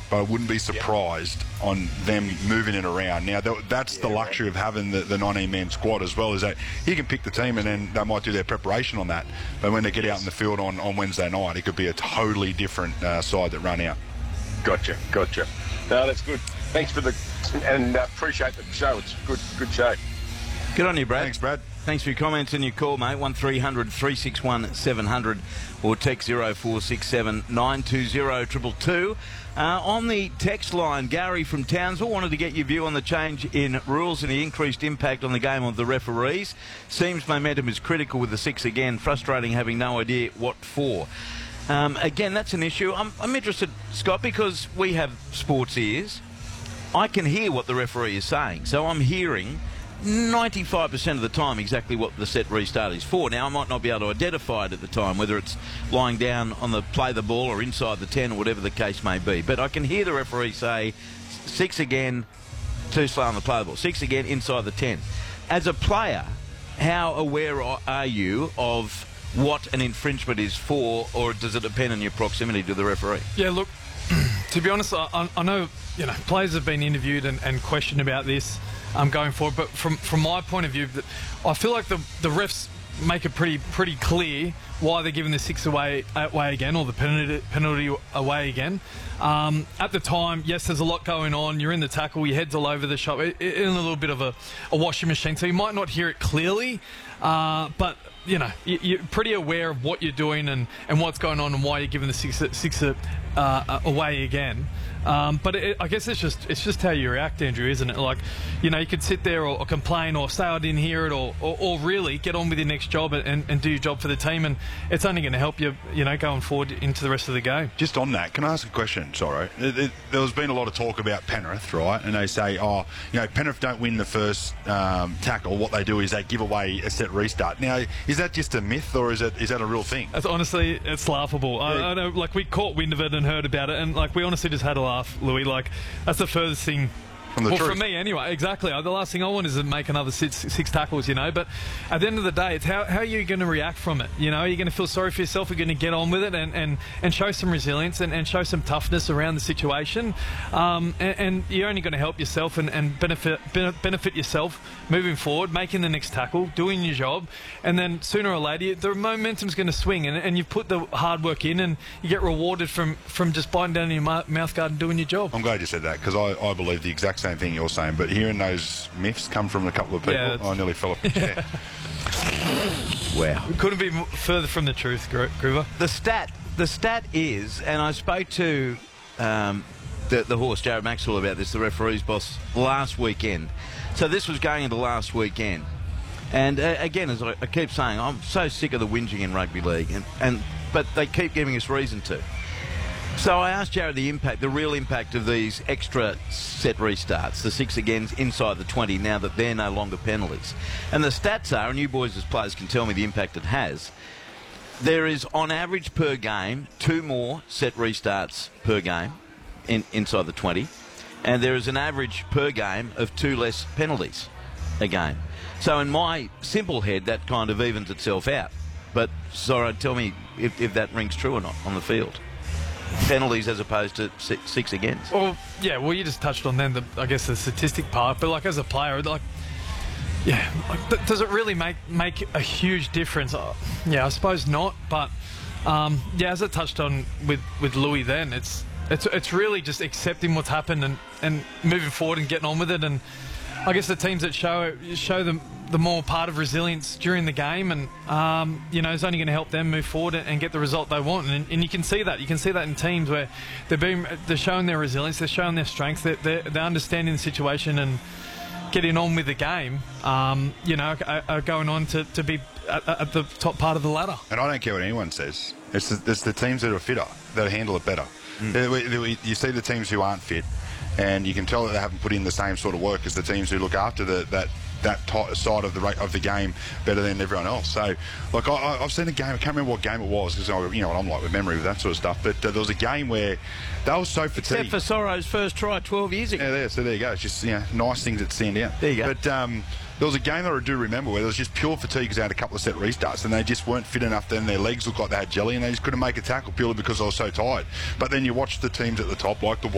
but I wouldn't be surprised on them moving it around. Now, that's the luxury of having the 19-man squad as well, is that he can pick the team and then they might do their preparation on that. But when they get out in the field on Wednesday night, it could be a totally different side that run out. Gotcha. No, that's good. Thanks for and appreciate the show. It's good show. Good on you, Brad. Thanks, Brad. Thanks for your comments and your call, mate. 1300 361 700 or text 0467 920 222. On the text line, Gary from Townsville wanted to get your view on the change in rules and the increased impact on the game of the referees. Seems momentum is critical with the 6 again. Frustrating having no idea what for. Again, that's an issue. I'm interested, Scott, because we have sports ears. I can hear what the referee is saying, so I'm hearing 95% of the time exactly what the set restart is for. Now, I might not be able to identify it at the time, whether it's lying down on the play the ball or inside the 10 or whatever the case may be. But I can hear the referee say, 6 again, too slow on the play the ball. 6 again, inside the 10. As a player, how aware are you of what an infringement is for, or does it depend on your proximity to the referee? Yeah, look, to be honest, I know players have been interviewed and questioned about this going forward, but from my point of view, I feel like the refs make it pretty clear why they're giving the 6 away again, or the penalty away again. At the time, yes, there's a lot going on. You're in the tackle, your head's all over the shop, in a little bit of a washing machine, so you might not hear it clearly, but you're pretty aware of what you're doing and what's going on and why you're giving the 6 away again. But I guess it's just how you react, Andrew, isn't it? Like, you could sit there or complain or say I didn't hear it or really get on with your next job and do your job for the team, and it's only going to help you, going forward into the rest of the game. Just on that, can I ask a question? Sorry. There's been a lot of talk about Penrith, right? And they say, Penrith don't win the first tackle. What they do is they give away a set restart. Now, is that just a myth, or is that a real thing? Honestly, it's laughable. I know, like, we caught wind of it and heard about it, and we honestly just had a laugh, Louis. Like, that's the furthest thing. For me, anyway, exactly. The last thing I want is to make another six tackles, But at the end of the day, it's how are you going to react from it? Are you going to feel sorry for yourself? Are you going to get on with it and show some resilience and show some toughness around the situation? And you're only going to help yourself and benefit yourself moving forward, making the next tackle, doing your job, and then sooner or later the momentum's going to swing, and you've put the hard work in, and you get rewarded from just biting down your mouth guard and doing your job. I'm glad you said that, because I believe the exact same thing you're saying, but hearing those myths come from a couple of people, I nearly fell off the chair. Wow. Couldn't be further from the truth, Groover. The stat is, and I spoke to the horse, Jared Maxwell, about this, the referee's boss, last weekend. So this was going into last weekend. And again, as I keep saying, I'm so sick of the whinging in rugby league, but they keep giving us reason to. So I asked Jared the real impact of these extra set restarts, the 6 agains inside the 20, now that they're no longer penalties. And the stats are, and you boys as players can tell me the impact it has, there is on average per game 2 more set restarts per game inside the 20, and there is an average per game of 2 less penalties a game. So in my simple head, that kind of evens itself out. But, Zora, tell me if that rings true or not on the field. Penalties as opposed to 6 against. Well, you just touched on then I guess the statistic part, but as a player, does it really make a huge difference? I suppose not, but as I touched on with Louis then, it's really just accepting what's happened and moving forward and getting on with it. And I guess the teams that show the more part of resilience during the game, and is only going to help them move forward and get the result they want. And you can see that. You can see that in teams where they're showing their resilience, they're showing their strength, they're understanding the situation and getting on with the game. Are going on to be at the top part of the ladder. And I don't care what anyone says. It's the teams that are fitter that handle it better. You see the teams who aren't fit, and you can tell that they haven't put in the same sort of work as the teams who look after that side of the game better than everyone else. So, I've seen a game. I can't remember what game it was, because what I'm like with memory with that sort of stuff. But there was a game where they were so fatigued. Except for Sorrow's first try 12 years ago. Yeah, so there you go. It's just nice things that stand out. There you go. But there was a game that I do remember where there was just pure fatigue because they had a couple of set restarts and they just weren't fit enough. Then their legs looked like they had jelly and they just couldn't make a tackle purely because they were so tired. But then you watch the teams at the top, like the